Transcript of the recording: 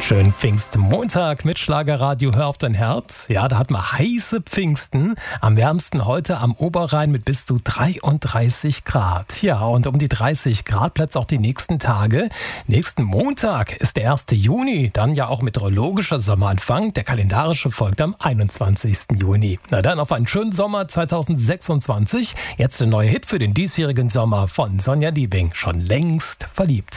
Schönen Pfingstmontag mit Schlagerradio Hör auf dein Herz. Ja, da hat man heiße Pfingsten. Am wärmsten heute am Oberrhein mit bis zu 33 Grad. Ja, und um die 30 Grad bleibt es auch die nächsten Tage. Nächsten Montag ist der 1. Juni, dann ja auch meteorologischer Sommeranfang. Der kalendarische folgt am 21. Juni. Na dann auf einen schönen Sommer 2026. Jetzt der neue Hit für den diesjährigen Sommer von Sonja Liebing. Schon längst verliebt.